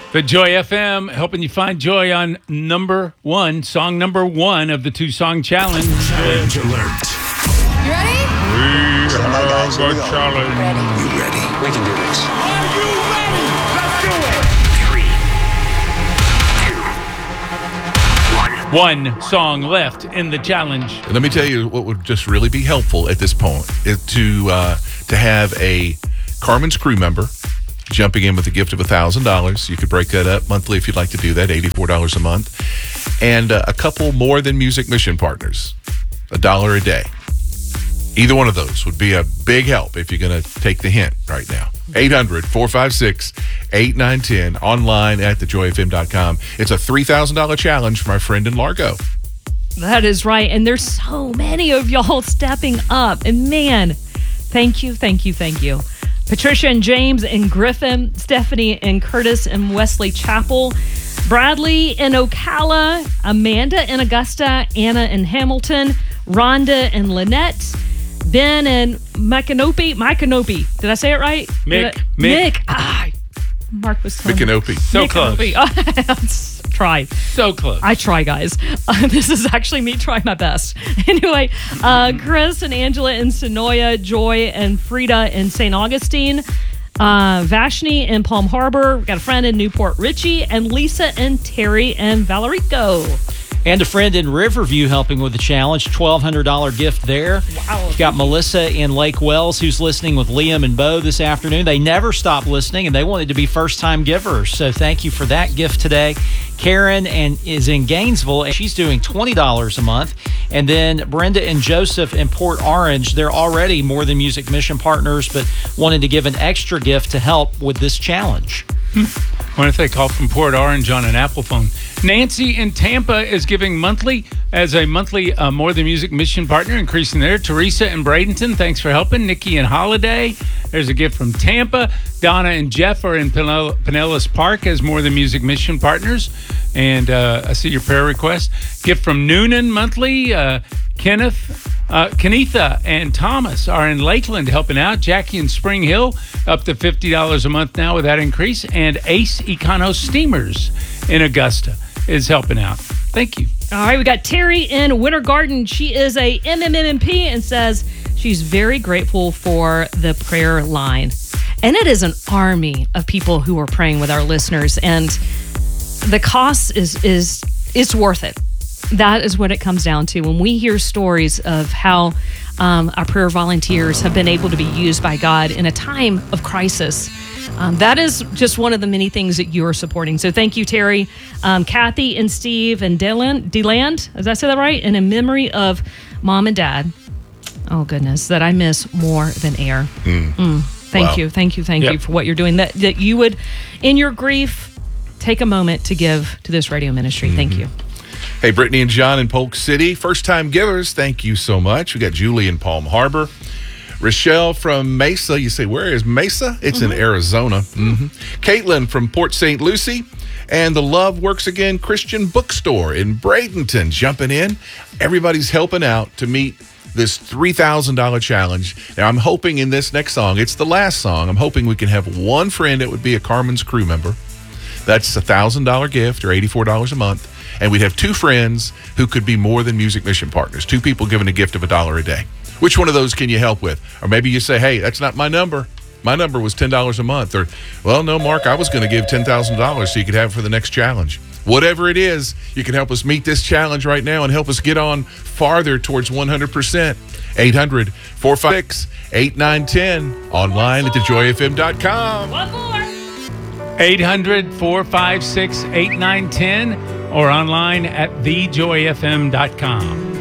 The Joy FM helping you find joy on song number one of the 2-song challenge. Challenge alert. You ready? We have a challenge. You ready? We can do this. Are you ready? Let's do it. 3, 2, 1. One song left in the challenge. And let me tell you what would just really be helpful at this point is to have a Carmen's crew member jumping in with a gift of $1,000. You could break that up monthly if you'd like to do that, $84 a month. And a couple more than music mission partners, $1 a day. Either one of those would be a big help if you're going to take the hint right now. 800-456-8910, online at thejoyfm.com. It's a $3,000 challenge for my friend in Largo. That is right. And there's so many of y'all stepping up. And man, thank you, thank you, thank you. Patricia and James and Griffin, Stephanie and Curtis and Wesley Chapel, Bradley and Ocala, Amanda and Augusta, Anna and Hamilton, Rhonda and Lynette, Ben and Micanopy. Did I say it right? Mick. Mark was telling me. Micanopy. So close. Try. So close. I try, guys. This is actually me trying my best. Anyway, Chris and Angela in Sonoya, Joy and Frida in St. Augustine, Vashni in Palm Harbor. We've got a friend in Newport Richie, and Lisa and Terry and Valerico. And a friend in Riverview helping with the challenge, $1,200 gift there. Wow. We've got Melissa in Lake Wells who's listening with Liam and Bo this afternoon. They never stop listening, and they wanted to be first-time givers. So thank you for that gift today. Karen is in Gainesville, and she's doing $20 a month. And then Brenda and Joseph in Port Orange, they're already More Than Music mission partners, but wanted to give an extra gift to help with this challenge. What if they call from Port Orange on an Apple phone? Nancy in Tampa is giving monthly More Than Music mission partner, increasing there. Teresa in Bradenton, thanks for helping. Nikki in Holiday, there's a gift from Tampa. Donna and Jeff are in Pinellas Park as More Than Music mission partners. And I see your prayer request. Gift from Noonan monthly. Kenitha and Thomas are in Lakeland helping out. Jackie in Spring Hill up to $50 a month now with that increase. And Ace Econo Steamers in Augusta is helping out. Thank you. All right, we got Terry in Winter Garden. She is a MMMP and says she's very grateful for the prayer line. And it is an army of people who are praying with our listeners. And the cost is worth it. That is what it comes down to. When we hear stories of how our prayer volunteers have been able to be used by God in a time of crisis, that is just one of the many things that you are supporting. So thank you, Terry. Kathy and Steve and Deland, did I say that right? And in memory of Mom and Dad, oh goodness, that I miss more than air. Thank you for what you're doing. That you would, in your grief, take a moment to give to this radio ministry. Thank you. Hey, Brittany and John in Polk City, first-time givers, thank you so much. We got Julie in Palm Harbor. Rochelle from Mesa. You say, where is Mesa? It's in Arizona. Caitlin from Port St. Lucie. And the Love Works Again Christian Bookstore in Bradenton jumping in. Everybody's helping out to meet this $3,000 challenge. Now, I'm hoping in this next song, it's the last song, I'm hoping we can have one friend that would be a Carmen's crew member. That's a $1,000 gift or $84 a month. And we'd have two friends who could be More Than Music mission partners, two people giving a gift of $1 a day. Which one of those can you help with? Or maybe you say, hey, that's not my number. My number was $10 a month. Or, well, no, Mark, I was going to give $10,000 so you could have it for the next challenge. Whatever it is, you can help us meet this challenge right now and help us get on farther towards 100%. 800-456-8910, online at thejoyfm.com. One more. 800-456-8910 or online at thejoyfm.com.